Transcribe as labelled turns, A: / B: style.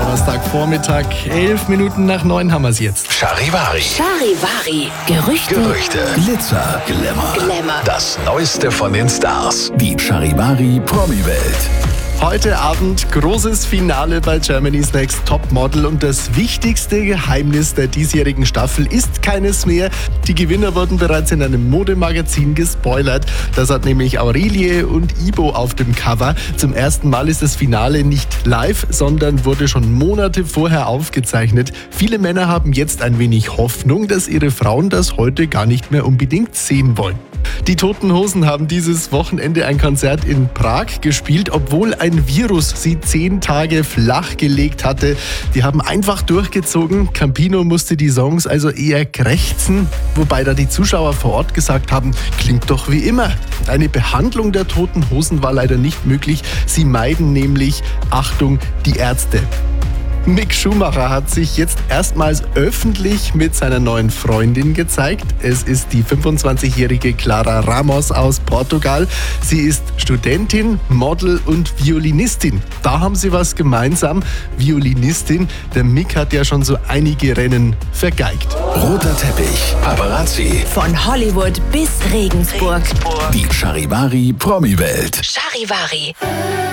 A: Donnerstagvormittag, 11 Minuten nach 9 haben wir es jetzt.
B: Charivari.
C: Charivari. Gerüchte.
B: Glitzer. Glamour. Das Neueste von den Stars. Die Charivari Promi-Welt.
A: Heute Abend großes Finale bei Germany's Next Topmodel und das wichtigste Geheimnis der diesjährigen Staffel ist keines mehr. Die Gewinner wurden bereits in einem Modemagazin gespoilert. Das hat nämlich Aurelie und Ibo auf dem Cover. Zum ersten Mal ist das Finale nicht live, sondern wurde schon Monate vorher aufgezeichnet. Viele Männer haben jetzt ein wenig Hoffnung, dass ihre Frauen das heute gar nicht mehr unbedingt sehen wollen. Die Toten Hosen haben dieses Wochenende ein Konzert in Prag gespielt, obwohl ein Virus sie 10 Tage flachgelegt hatte. Die haben einfach durchgezogen. Campino musste die Songs also eher krächzen, wobei da die Zuschauer vor Ort gesagt haben, klingt doch wie immer. Eine Behandlung der Toten Hosen war leider nicht möglich. Sie meiden nämlich, Achtung, die Ärzte. Mick Schumacher hat sich jetzt erstmals öffentlich mit seiner neuen Freundin gezeigt. Es ist die 25-jährige Clara Ramos aus Portugal. Sie ist Studentin, Model und Violinistin. Da haben sie was gemeinsam. Violinistin, der Mick hat ja schon so einige Rennen vergeigt.
B: Roter Teppich, Paparazzi.
C: Von Hollywood bis Regensburg.
B: Die Charivari Promi-Welt.
C: Charivari.